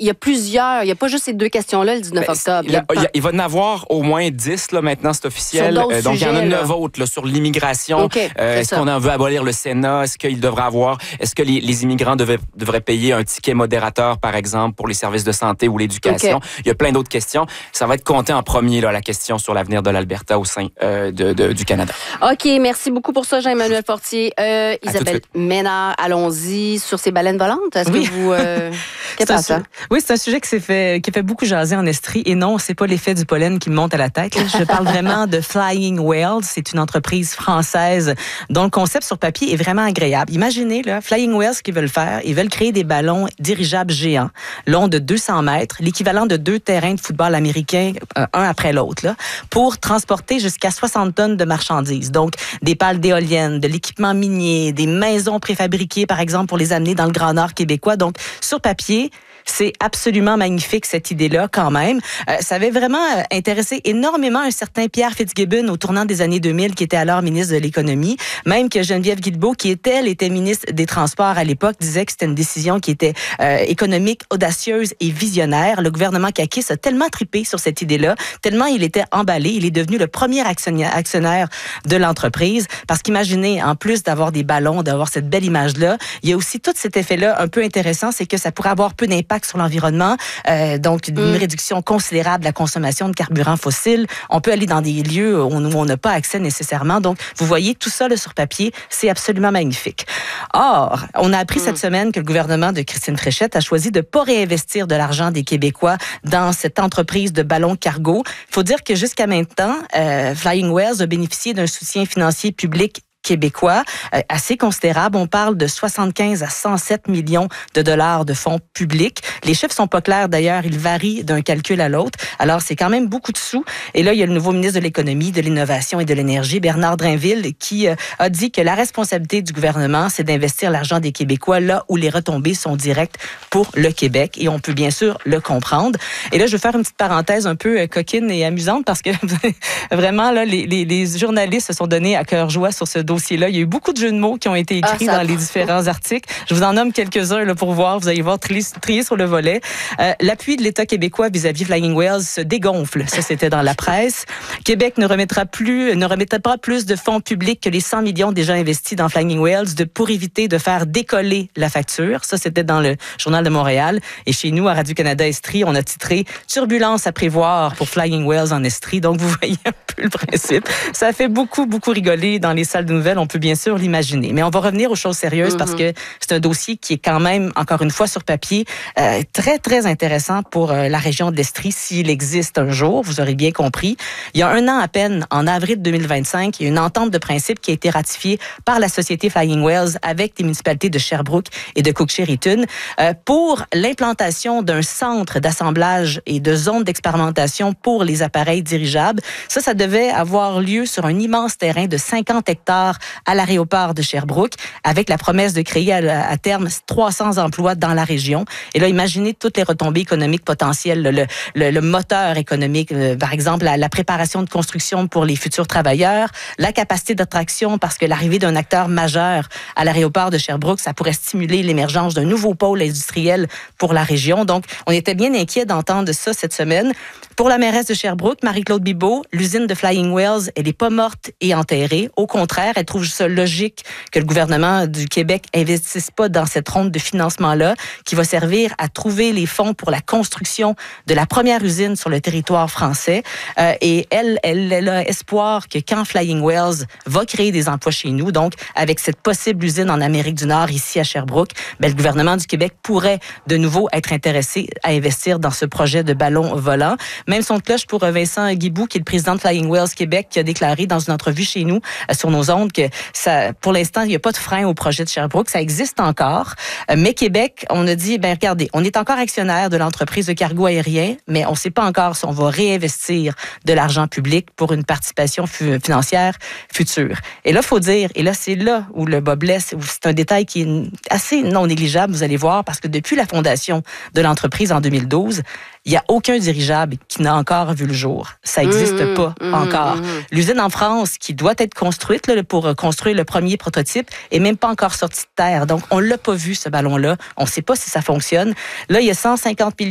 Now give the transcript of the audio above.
il y a plusieurs, il n'y a pas juste ces deux questions-là le 19 octobre. Il va en avoir au moins 10, là, maintenant, c'est officiel. Donc, il y en a 9 autres là, sur l'immigration. Okay, est-ce qu'on veut abolir le Sénat? Est-ce qu'il devrait avoir... Est-ce que les immigrants devraient payer un ticket modérateur, par exemple, pour les services de santé ou l'éducation? Okay. Il y a plein d'autres questions. Ça va être compté en premier, là, la question sur l'avenir de l'Alberta au sein du Canada. OK, merci beaucoup pour ça, Jean-Emmanuel Fortier. Isabelle Ménard, allons-y sur ces baleines volantes. Est-ce que vous... Qu'est-ce que ça? Oui, c'est un sujet qui fait beaucoup jaser en Estrie. Et non, c'est pas l'effet du pollen qui me monte à la tête. Je parle vraiment de Flying Whales. C'est une entreprise française dont le concept sur papier est vraiment agréable. Imaginez, là, Flying Whales, ce qu'ils veulent faire, ils veulent créer des ballons dirigeables géants, longs de 200 mètres, l'équivalent de 2 terrains de football américains, un après l'autre, là, pour transporter jusqu'à 60 tonnes de marchandises. Donc, des pales d'éoliennes, de l'équipement minier, des maisons préfabriquées, par exemple, pour les amener dans le Grand Nord québécois. Donc, sur papier, c'est absolument magnifique, cette idée-là, quand même. Ça avait vraiment intéressé énormément un certain Pierre Fitzgibbon au tournant des années 2000, qui était alors ministre de l'Économie. Même que Geneviève Guilbeault, qui était ministre des Transports à l'époque, disait que c'était une décision qui était économique, audacieuse et visionnaire. Le gouvernement Kakis a tellement trippé sur cette idée-là, tellement il était emballé. Il est devenu le premier actionnaire de l'entreprise. Parce qu'imaginez, en plus d'avoir des ballons, d'avoir cette belle image-là, il y a aussi tout cet effet-là un peu intéressant, c'est que ça pourrait avoir peu d'impact sur l'environnement, donc une réduction considérable de la consommation de carburants fossiles. On peut aller dans des lieux où on n'a pas accès nécessairement. Donc, vous voyez, tout ça là, sur papier, c'est absolument magnifique. Or, on a appris cette semaine que le gouvernement de Christine Fréchette a choisi de ne pas réinvestir de l'argent des Québécois dans cette entreprise de ballons cargo. Il faut dire que jusqu'à maintenant, Flying Whales a bénéficié d'un soutien financier public québécois, assez considérable. On parle de 75 à 107 millions de dollars de fonds publics. Les chiffres sont pas clairs d'ailleurs, ils varient d'un calcul à l'autre. Alors, c'est quand même beaucoup de sous. Et là, il y a le nouveau ministre de l'Économie, de l'Innovation et de l'Énergie, Bernard Drinville, qui a dit que la responsabilité du gouvernement, c'est d'investir l'argent des Québécois là où les retombées sont directes pour le Québec. Et on peut bien sûr le comprendre. Et là, je vais faire une petite parenthèse un peu coquine et amusante parce que vraiment, là, les journalistes se sont donnés à cœur joie sur ce dossier-là. Il y a eu beaucoup de jeux de mots qui ont été écrits dans les différents articles. Je vous en nomme quelques-uns là, pour voir. Vous allez voir trier sur le volet. L'appui de l'État québécois vis-à-vis Flying Whales se dégonfle. Ça, c'était dans la presse. Québec ne remettra pas plus de fonds publics que les 100 millions déjà investis dans Flying Whales pour éviter de faire décoller la facture. Ça, c'était dans le Journal de Montréal. Et chez nous, à Radio-Canada Estrie, on a titré « Turbulence à prévoir pour Flying Whales en Estrie ». Donc, vous voyez un peu le principe. Ça fait beaucoup rigoler dans les salles de nouvelles, on peut bien sûr l'imaginer. Mais on va revenir aux choses sérieuses parce que c'est un dossier qui est quand même, encore une fois, sur papier, très, très intéressant pour la région de l'Estrie, s'il existe un jour, vous aurez bien compris. Il y a un an à peine, en avril 2025, il y a une entente de principe qui a été ratifiée par la société Flying Whales avec les municipalités de Sherbrooke et de Cook-Chériton pour l'implantation d'un centre d'assemblage et de zone d'expérimentation pour les appareils dirigeables. Ça devait avoir lieu sur un immense terrain de 50 hectares à l'aéroport de Sherbrooke, avec la promesse de créer à terme 300 emplois dans la région. Et là, imaginez toutes les retombées économiques potentielles, le moteur économique, par exemple, la préparation de construction pour les futurs travailleurs, la capacité d'attraction, parce que l'arrivée d'un acteur majeur à l'aéroport de Sherbrooke, ça pourrait stimuler l'émergence d'un nouveau pôle industriel pour la région. Donc, on était bien inquiets d'entendre ça cette semaine. Pour la mairesse de Sherbrooke, Marie-Claude Bibeau, l'usine de Flying Whales, elle n'est pas morte et enterrée. Au contraire, elle trouve ça logique que le gouvernement du Québec investisse pas dans cette ronde de financement-là, qui va servir à trouver les fonds pour la construction de la première usine sur le territoire français. Et elle a espoir que quand Flying Whales va créer des emplois chez nous, donc avec cette possible usine en Amérique du Nord, ici à Sherbrooke, le gouvernement du Québec pourrait de nouveau être intéressé à investir dans ce projet de ballon volant. Même son de cloche pour Vincent Guibout, qui est le président de Flying Whales Québec, qui a déclaré dans une entrevue chez nous, sur nos ondes, que ça, pour l'instant, il n'y a pas de frein au projet de Sherbrooke. Ça existe encore. Mais Québec, on a dit, regardez, on est encore actionnaire de l'entreprise de cargo aérien, mais on ne sait pas encore si on va réinvestir de l'argent public pour une participation financière future. Et là, il faut dire, et là, c'est là où le bas blesse, c'est un détail qui est assez non négligeable, vous allez voir, parce que depuis la fondation de l'entreprise en 2012, il n'y a aucun dirigeable qui n'a encore vu le jour. Ça n'existe pas encore. L'usine en France, qui doit être construite là, pour construire le premier prototype, est même pas encore sortie de terre. Donc, on l'a pas vu, ce ballon-là. On ne sait pas si ça fonctionne. Là, il y a 150 millions